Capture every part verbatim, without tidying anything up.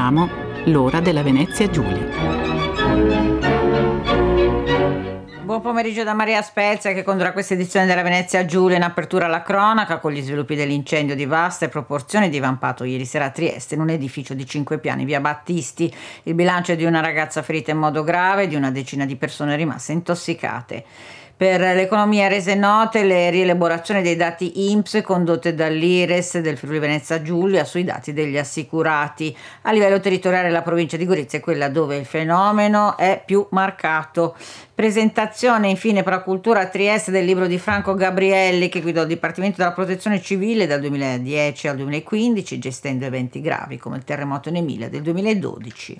Cominciamo l'ora della Venezia Giulia. Buon pomeriggio da Maria Spezia che condurrà questa edizione della Venezia Giulia. In apertura alla cronaca con gli sviluppi dell'incendio di vaste proporzioni divampato ieri sera a Trieste in un edificio di cinque piani via Battisti. Il bilancio è di una ragazza ferita in modo grave e di una decina di persone rimaste intossicate. Per l'economia rese note le rielaborazioni dei dati I N P S condotte dall'Ires del Friuli Venezia Giulia sui dati degli assicurati. A livello territoriale la provincia di Gorizia è quella dove il fenomeno è più marcato. Presentazione infine per la cultura a Trieste del libro di Franco Gabrielli che guidò il Dipartimento della Protezione Civile dal duemiladieci al duemilaquindici gestendo eventi gravi come il terremoto in Emilia del duemiladodici.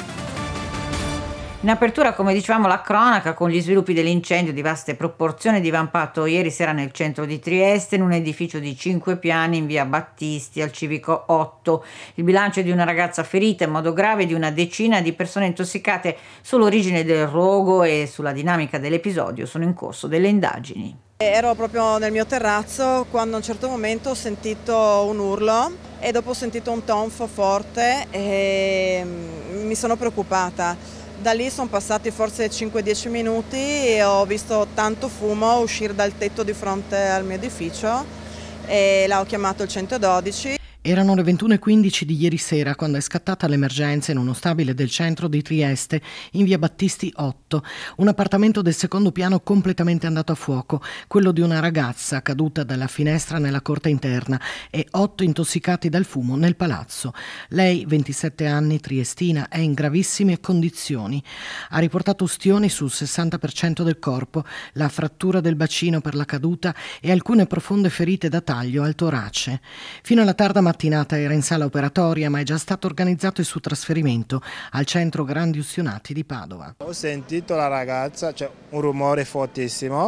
In apertura, come dicevamo, la cronaca con gli sviluppi dell'incendio di vaste proporzioni divampato ieri sera nel centro di Trieste in un edificio di cinque piani in via Battisti al civico otto. Il bilancio è di una ragazza ferita in modo grave e di una decina di persone intossicate. Sull'origine del rogo e sulla dinamica dell'episodio sono in corso delle indagini. Ero proprio nel mio terrazzo quando a un certo momento ho sentito un urlo e dopo ho sentito un tonfo forte e mi sono preoccupata. Da lì sono passati forse cinque dieci minuti e ho visto tanto fumo uscire dal tetto di fronte al mio edificio e l'ho chiamato il centododici. Erano le ventuno e quindici di ieri sera quando è scattata l'emergenza in uno stabile del centro di Trieste, in via Battisti otto. Un appartamento del secondo piano completamente andato a fuoco, quello di una ragazza caduta dalla finestra nella corte interna e otto intossicati dal fumo nel palazzo. Lei, ventisette anni, triestina, è in gravissime condizioni. Ha riportato ustioni sul sessanta per cento del corpo, la frattura del bacino per la caduta e alcune profonde ferite da taglio al torace. Fino alla tarda mattina mattinata era in sala operatoria, ma è già stato organizzato il suo trasferimento al centro Grandi Ustionati di Padova. Ho sentito la ragazza, cioè un rumore fortissimo,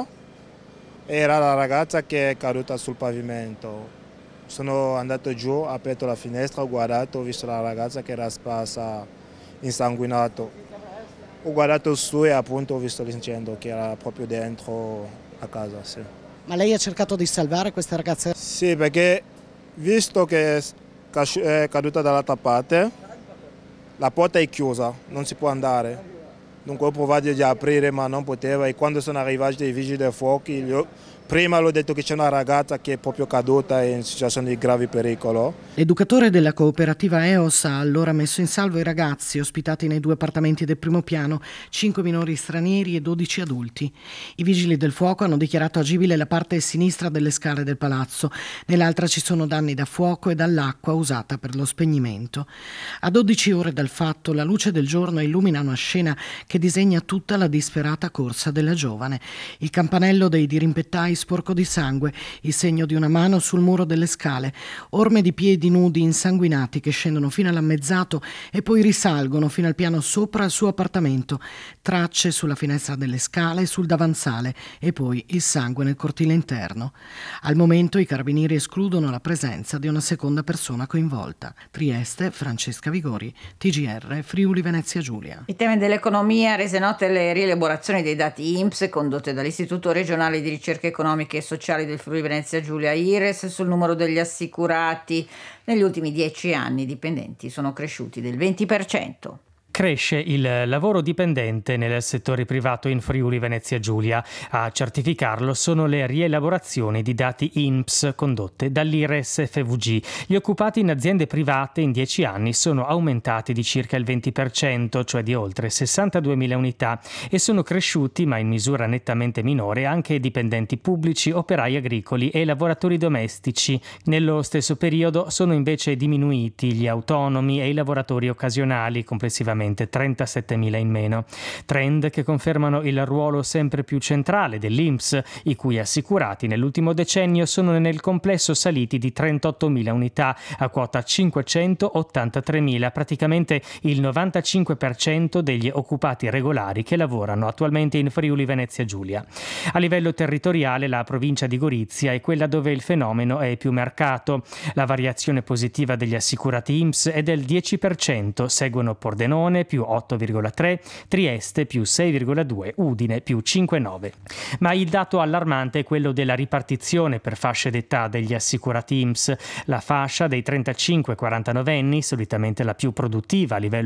era la ragazza che è caduta sul pavimento. Sono andato giù, ho aperto la finestra, ho guardato, ho visto la ragazza che era sparsa, insanguinato. Ho guardato su e appunto ho visto l'incendio che era proprio dentro a casa. Sì. Ma lei ha cercato di salvare questa ragazza? Sì, perché visto che è caduta dall'altra parte, la porta è chiusa, non si può andare. Dunque ho provato di aprire ma non poteva e quando sono arrivati i vigili del fuoco, prima l'ho detto che c'è una ragazza che è proprio caduta in situazione di grave pericolo. L'educatore della cooperativa E O S ha allora messo in salvo i ragazzi ospitati nei due appartamenti del primo piano, cinque minori stranieri e dodici adulti. I vigili del fuoco hanno dichiarato agibile la parte sinistra delle scale del palazzo, nell'altra ci sono danni da fuoco e dall'acqua usata per lo spegnimento. A dodici ore dal fatto la luce del giorno illumina una scena che disegna tutta la disperata corsa della giovane. Il campanello dei dirimpettai sporco di sangue, il segno di una mano sul muro delle scale, orme di piedi nudi insanguinati che scendono fino all'ammezzato e poi risalgono fino al piano sopra al suo appartamento, tracce sulla finestra delle scale e sul davanzale e poi il sangue nel cortile interno. Al momento i carabinieri escludono la presenza di una seconda persona coinvolta. Trieste, Francesca Vigori, T G R, Friuli Venezia Giulia. I temi dell'economia rese note le rielaborazioni dei dati I N P S condotte dall'Istituto Regionale di Ricerche Economiche e Sociali del Friuli Venezia Giulia IRES sul numero degli assicurati. Negli ultimi dieci anni i dipendenti sono cresciuti del venti per cento. Cresce il lavoro dipendente nel settore privato in Friuli Venezia Giulia. A certificarlo sono le rielaborazioni di dati I N P S condotte dall'IRES F V G. Gli occupati in aziende private in dieci anni sono aumentati di circa il venti per cento, cioè di oltre sessantaduemila unità, e sono cresciuti, ma in misura nettamente minore, anche i dipendenti pubblici, operai agricoli e lavoratori domestici. Nello stesso periodo sono invece diminuiti gli autonomi e i lavoratori occasionali, complessivamente trentasettemila in meno. Trend che confermano il ruolo sempre più centrale dell'I N P S, i cui assicurati nell'ultimo decennio sono nel complesso saliti di trentottomila unità a quota cinquecentottantatremila, praticamente il novantacinque per cento degli occupati regolari che lavorano attualmente in Friuli Venezia Giulia. A livello territoriale la provincia di Gorizia è quella dove il fenomeno è più marcato. La variazione positiva degli assicurati I N P S è del dieci per cento, seguono Pordenone più otto virgola tre, Trieste più sei virgola due, Udine più cinque virgola nove. Ma il dato allarmante è quello della ripartizione per fasce d'età degli assicurati I N P S. La fascia dei trentacinque quarantanove anni, solitamente la più produttiva a livello